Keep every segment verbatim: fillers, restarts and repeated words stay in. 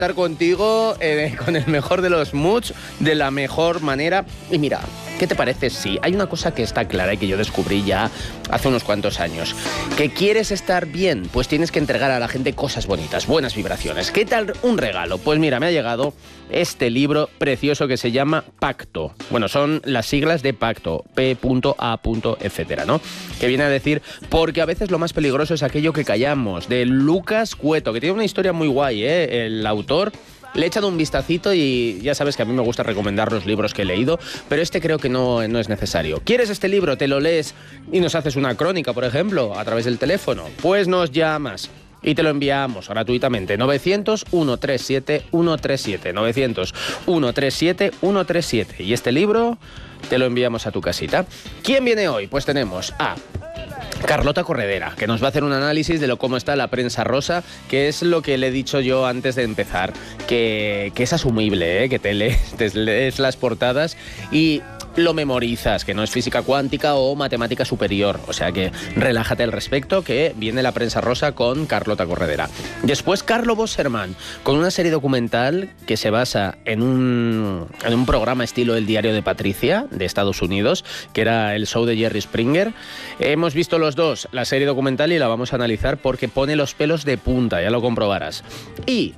estar contigo eh, con el mejor de los moods, de la mejor manera. Y mira, ¿qué te parece? Sí, hay una cosa que está clara y que yo descubrí ya hace unos cuantos años. ¿Que quieres estar bien? Pues tienes que entregar a la gente cosas bonitas, buenas vibraciones. ¿Qué tal un regalo? Pues mira, me ha llegado este libro precioso que se llama Pacto. Bueno, son las siglas de Pacto, P A etcétera, ¿no? Que viene a decir, porque a veces lo más peligroso es aquello que callamos, de Lucas Cueto, que tiene una historia muy guay, ¿eh? El autor. Le he echado un vistacito y ya sabes que a mí me gusta recomendar los libros que he leído, pero este creo que no, no es necesario. ¿Quieres este libro? Te lo lees y nos haces una crónica, por ejemplo, a través del teléfono. Pues nos llamas y te lo enviamos gratuitamente. novecientos, ciento treinta y siete, ciento treinta y siete. novecientos, ciento treinta y siete, ciento treinta y siete. Y este libro te lo enviamos a tu casita. ¿Quién viene hoy? Pues tenemos a Carlota Corredera, que nos va a hacer un análisis de lo cómo está la prensa rosa, que es lo que le he dicho yo antes de empezar, que, que es asumible, ¿eh? Que te lees, te lees las portadas y lo memorizas, que no es física cuántica o matemática superior. O sea que relájate al respecto, que viene la prensa rosa con Carlota Corredera. Después Carlo Bosserman, con una serie documental que se basa en un, en un programa estilo El Diario de Patricia, de Estados Unidos, que era el show de Jerry Springer. Hemos visto los dos la serie documental y la vamos a analizar porque pone los pelos de punta, ya lo comprobarás. Y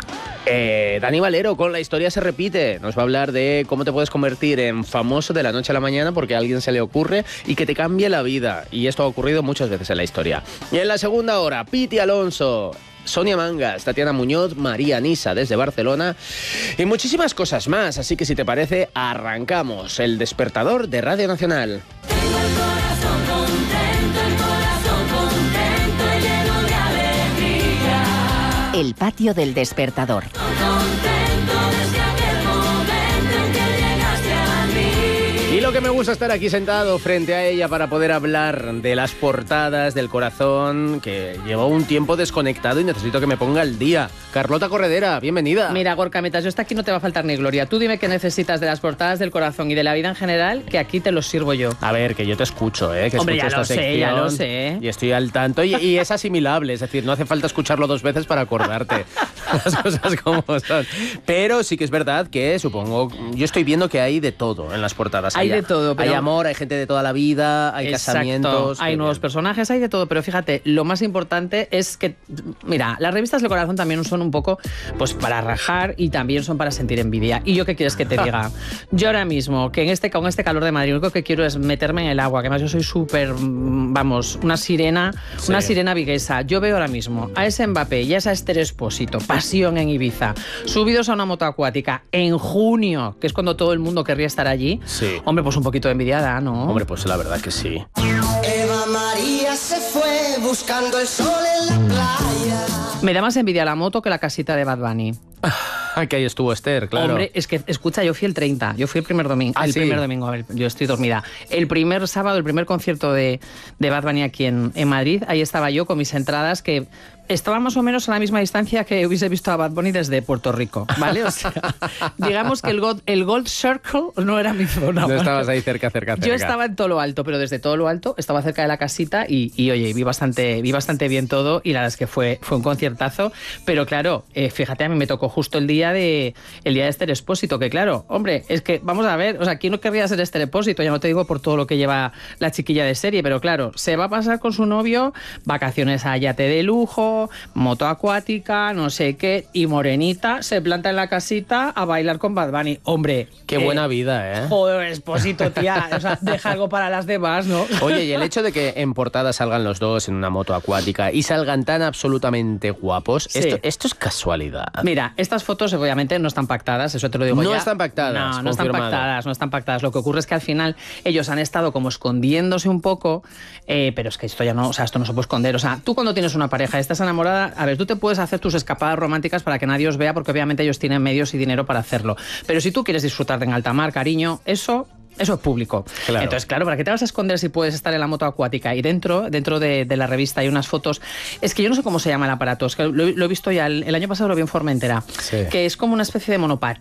Eh, Dani Valero con La Historia se repite. Nos va a hablar de cómo te puedes convertir en famoso de la noche a la mañana porque a alguien se le ocurre y que te cambie la vida. Y esto ha ocurrido muchas veces en la historia. Y en la segunda hora, Piti Alonso, Sonia Mangas, Tatiana Muñoz, María Nisa desde Barcelona y muchísimas cosas más. Así que si te parece, arrancamos El Despertador de Radio Nacional. Tengo el corazón contento, el corazón contento y lleno de alegría. El patio del Despertador. Contento desde aquel momento en que llegaste a mí. Y lo que me gusta estar aquí sentado frente a ella para poder hablar de las portadas del corazón, que llevo un tiempo desconectado y necesito que me ponga al día. Carlota Corredera, bienvenida. Mira, Gorka Metas, yo hasta aquí no te va a faltar ni gloria. Tú dime qué necesitas de las portadas del corazón y de la vida en general, que aquí te los sirvo yo. A ver, que yo te escucho, ¿eh? Que Hombre, escucho ya lo esta sé, sección ya lo sé. Y estoy al tanto. Y, y es asimilable, es decir, no hace falta escucharlo dos veces para acordarte. Las cosas como son. Pero sí que es verdad que, supongo, yo estoy viendo que hay de todo en las portadas. Hay Hay, de todo, pero- Hay amor, hay gente de toda la vida, hay Exacto. casamientos. Hay Qué nuevos bien. personajes, hay de todo, pero fíjate, lo más importante es que, mira, las revistas del corazón también son un poco, pues, para rajar y también son para sentir envidia. ¿Y yo qué quieres que te diga? Yo ahora mismo, que en este, con este calor de Madrid, lo único que quiero es meterme en el agua, que además yo soy súper, mm, vamos, una sirena, Sí. una sirena viguesa. Yo veo ahora mismo a ese Mbappé y a esa Esther Expósito, pasión en Ibiza, subidos a una moto acuática en junio, que es cuando todo el mundo querría estar allí. Sí. Hombre, pues un poquito de envidiada, ¿no? Hombre, pues la verdad que sí. Eva María se fue buscando el sol en la playa. Me da más envidia la moto que la casita de Bad Bunny. Ay, que ahí estuvo Esther, claro. Hombre, es que, escucha, yo fui el treinta, yo fui el primer domingo. Ah, el ¿sí? primer domingo, a ver, yo estoy dormida. El primer sábado, el primer concierto de, de Bad Bunny aquí en, en Madrid, ahí estaba yo con mis entradas que estaban más o menos a la misma distancia que hubiese visto a Bad Bunny desde Puerto Rico, ¿vale? O sea, digamos que el Gold, el Gold Circle no era mi zona. No estabas ahí cerca, cerca, cerca. Yo estaba en todo lo alto, pero desde todo lo alto estaba cerca de la casita y, y oye, vi bastante, vi bastante bien todo y la verdad es que fue, fue un conciertazo. Pero claro, eh, fíjate, a mí me tocó justo el día de el día de Esther Expósito, que claro, hombre, es que vamos a ver, o sea, ¿quién no querría ser Esther Expósito? Ya no te digo por todo lo que lleva la chiquilla de serie, pero claro, se va a pasar con su novio vacaciones a yate de lujo, moto acuática, no sé qué, y morenita se planta en la casita a bailar con Bad Bunny. Hombre, Qué eh, buena vida, ¿eh? Joder, Expósito, tía. O sea, deja algo para las demás, ¿no? Oye, y el hecho de que en portada salgan los dos en una moto acuática y salgan tan absolutamente guapos, Sí. esto, esto es casualidad. Mira, estas fotos obviamente no están pactadas, eso te lo digo No ya. están pactadas, No, no están confirmado. pactadas, no están pactadas. Lo que ocurre es que al final ellos han estado como escondiéndose un poco, eh, pero es que esto ya no, o sea, esto no se puede esconder. O sea, tú cuando tienes una pareja, estás enamorada, a ver, tú te puedes hacer tus escapadas románticas para que nadie os vea, porque obviamente ellos tienen medios y dinero para hacerlo. Pero si tú quieres disfrutar de en alta mar, cariño, eso... Eso es público. Claro. Entonces, claro, ¿para qué te vas a esconder si puedes estar en la moto acuática? Y dentro, dentro de, de la revista hay unas fotos. Es que yo no sé cómo se llama el aparato. Es que lo, lo he visto ya. El, el año pasado lo vi en Formentera. Sí. Que es como una especie de monopatín.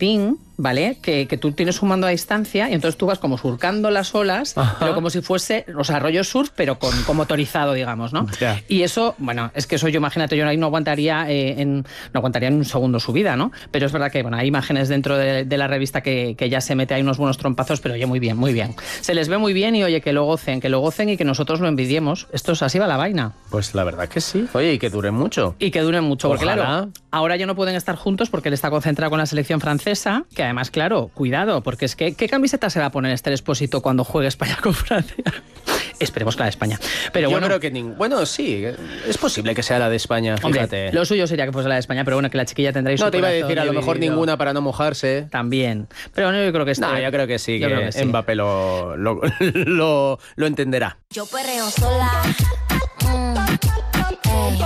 ¿vale? Que, que tú tienes un mando a distancia y entonces tú vas como surcando las olas, Ajá. pero como si fuese, o sea, rollo surf, pero con, con motorizado, digamos, ¿no? Ya. Y eso, bueno, es que eso yo, imagínate, yo ahí no aguantaría, eh, en, no aguantaría en un segundo su vida, ¿no? Pero es verdad que, bueno, hay imágenes dentro de, de la revista que, que ya se mete ahí unos buenos trompazos, pero oye, muy bien, muy bien. Se les ve muy bien y oye, que lo gocen, que lo gocen y que nosotros lo envidiemos. Esto es así va la vaina. Pues la verdad que sí. Oye, y que dure mucho. Y que duren mucho, porque Ojalá. claro, ahora ya no pueden estar juntos porque él está concentrado con la selección francesa, que además, claro, cuidado, porque es que ¿qué camiseta se va a poner Esther Expósito cuando juegue España con Francia? Esperemos que la de España. Pero Yo bueno, creo que ning- bueno, sí, es posible que sea la de España, hombre, fíjate. lo suyo sería que fuese la de España, pero bueno, que la chiquilla tendréis No, su te iba a corazón decir a lo mejor dividido. ninguna para no mojarse. También. Pero bueno, yo creo que No, este- yo creo que sí, yo que, creo que sí. Mbappé lo, lo, lo, lo entenderá. Yo perreo sola. Mm, ey.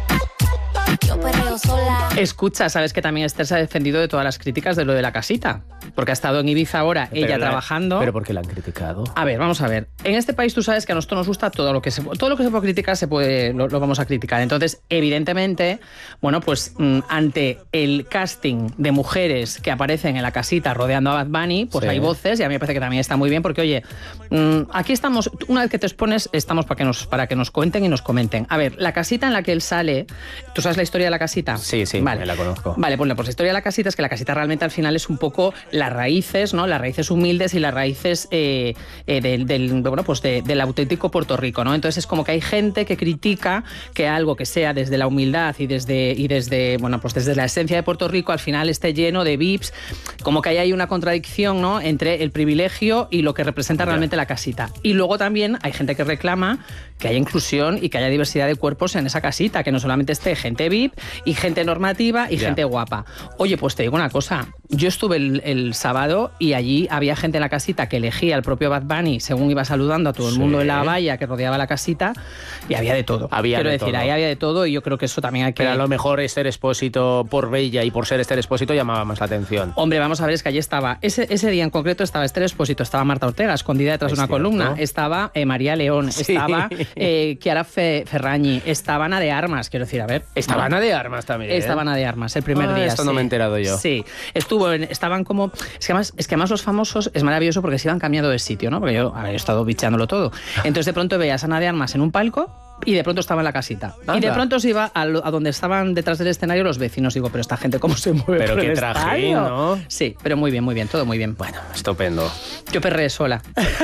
Yo perreo sola. Escucha, sabes que también Esther se ha defendido de todas las críticas de lo de la casita, porque ha estado en Ibiza ahora, ella Pero la- trabajando. Pero ¿por qué la han criticado? A ver, vamos a ver. En este país tú sabes que a nosotros nos gusta todo lo que se, todo lo que se puede criticar, se puede, lo, lo vamos a criticar. Entonces, evidentemente, bueno, pues mm, ante el casting de mujeres que aparecen en la casita rodeando a Bad Bunny, pues Sí. hay voces y a mí me parece que también está muy bien porque, oye, mm, aquí estamos, una vez que te expones, estamos para que nos, para que nos cuenten y nos comenten. A ver, la casita en la que él sale, ¿tú sabes la historia de la casita? Sí, sí, vale. me la conozco. Vale, pues, pues la historia de la casita es que la casita realmente al final es un poco las raíces, ¿no? Las raíces humildes y las raíces eh, eh, del, del, bueno, pues de- del auténtico Puerto Rico, ¿no? Entonces es como que hay gente que critica que algo que sea desde la humildad y desde, y desde, bueno, pues desde la esencia de Puerto Rico al final esté lleno de V I Ps, como que ahí hay una contradicción, ¿no? Entre el privilegio y lo que representa realmente la casita. Y luego también hay gente que reclama que haya inclusión y que haya diversidad de cuerpos en esa casita, que no solamente esté gente V I P y gente normativa y Ya. gente guapa. Oye, pues te digo una cosa, yo estuve el, el sábado y allí había gente en la casita que elegía al propio Bad Bunny según iba saludando a todo el Sí. mundo en la valla que rodeaba la casita y había de todo. Había Quiero de decir, todo. ahí había de todo y yo creo que eso también hay que... Pero a lo mejor Esther Expósito, por bella y por ser Esther Expósito, llamaba más la atención. Hombre, vamos a ver, es que allí estaba, ese, ese día en concreto estaba Esther Expósito, estaba Marta Ortega escondida detrás Es de una cierto. columna, estaba eh, María León, Sí. estaba eh, Chiara Fe- Ferrañi, estaba Ana de Armas, quiero decir, a ver. Estaba ¿no? Ana de Armas también. ¿eh? Estaba Ana de Armas el primer Ah, día. esto no sí. me he enterado yo. Sí, estuvo, en- estaban como. Es que, además, es que además los famosos es maravilloso porque se iban cambiando de sitio, ¿no? Porque yo, a ver, he estado bichándolo todo. Entonces de pronto veías a Ana de Armas en un palco. Y de pronto estaba en la casita. Y de Anda. pronto se iba a, lo- a donde estaban detrás del escenario los vecinos. Digo, pero esta gente, ¿cómo se mueve? Pero por qué el trajín, estadio? ¿no? Sí, pero muy bien, muy bien, todo muy bien. Bueno, estupendo. Yo perré sola.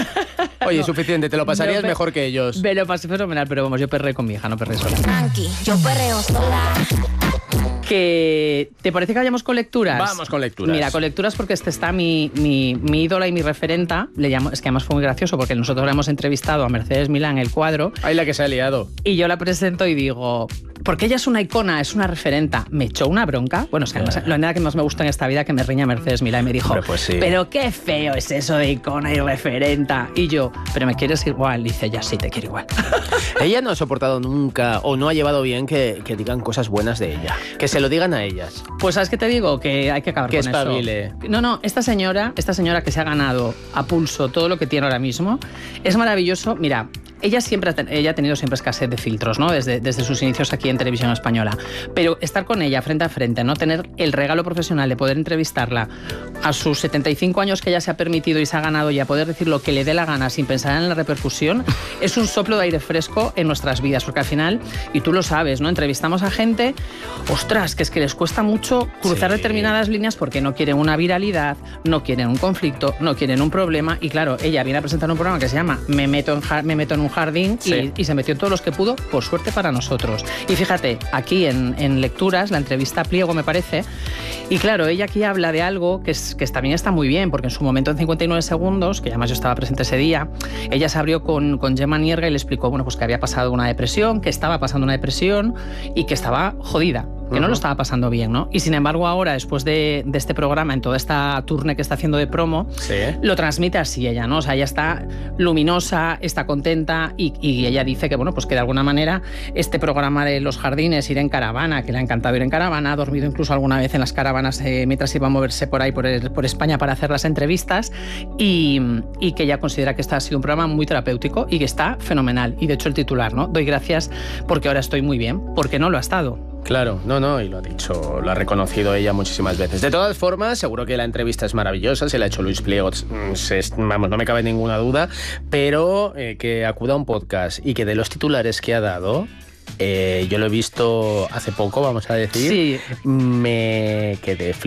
Oye, suficiente, te lo pasarías No, me- mejor que ellos. Me lo pasé fenomenal, pero vamos, yo perré con mi hija, no perré sola. Tranqui, yo perreo sola. Que ¿te parece que vayamos con lecturas? Vamos con lecturas. Mira, con lecturas porque este está mi, mi, mi ídola y mi referenta. Le llamo, es que además fue muy gracioso porque nosotros la hemos entrevistado a Mercedes Milán, el cuadro, Ay, la que se ha liado. y yo la presento y digo, porque ella es una icona, es una referenta. Me echó una bronca. Bueno, es que además, la nada que más me gusta en esta vida que me riña Mercedes Milán y me dijo, Hombre, pues sí. pero qué feo es eso de icona y referenta. Y yo, pero me quieres igual. Dice, ya sí, te quiero igual. Ella no ha soportado nunca o no ha llevado bien que, que digan cosas buenas de ella. Que se lo digan a ellas. Pues ¿sabes qué te digo? Que hay que acabar Que con espabile. eso. No, no, esta señora, esta señora que se ha ganado a pulso todo lo que tiene ahora mismo, es maravilloso. Mira, ella siempre ha, ten- ella ha tenido siempre escasez de filtros, ¿no? Desde, desde sus inicios aquí en Televisión Española. Pero estar con ella frente a frente, ¿no? Tener el regalo profesional de poder entrevistarla a sus setenta y cinco años que ella se ha permitido y se ha ganado ya poder decir lo que le dé la gana sin pensar en la repercusión, es un soplo de aire fresco en nuestras vidas, porque al final, y tú lo sabes, ¿no? Entrevistamos a gente, ostras, que es que les cuesta mucho cruzar Sí. determinadas líneas porque no quieren una viralidad, no quieren un conflicto, no quieren un problema, y claro, ella viene a presentar un programa que se llama Me meto en, ja- me meto en un jardín y- Sí. y, se metió todos los que pudo, por suerte para nosotros. Y fíjate, aquí en, en Lecturas, la entrevista a Pliego me parece, y claro, ella aquí habla de algo que, es, que es- también está muy bien, porque en su momento en cincuenta y nueve segundos, que además yo estaba presente ese día, ella se abrió con, con Gemma Nierga y le explicó, bueno, pues que había pasado una depresión, que estaba pasando una depresión y que estaba jodida, que no Ujú. lo estaba pasando bien, ¿no? Y sin embargo ahora, después de, de este programa, en toda esta tournée que está haciendo de promo, Sí. lo transmite así ella, ¿no? O sea, ella está luminosa, está contenta y, y ella dice que, bueno, pues que de alguna manera este programa de los jardines, ir en caravana, que le ha encantado ir en caravana, ha dormido incluso alguna vez en las caravanas eh, mientras iba a moverse por ahí, por, el- por España para hacer las entrevistas y, y que ella considera que este ha sido un programa muy terapéutico y que está fenomenal. Y de hecho el titular, ¿no? Doy gracias porque ahora estoy muy bien, porque no lo ha estado. Claro, no, no, y lo ha dicho, lo ha reconocido ella muchísimas veces. De todas formas, seguro que la entrevista es maravillosa, se la ha hecho Luis Pliego, se, vamos, no me cabe ninguna duda, pero eh, que acuda a un podcast y que de los titulares que ha dado, eh, yo lo he visto hace poco, vamos a decir, Sí. me quedé flipando.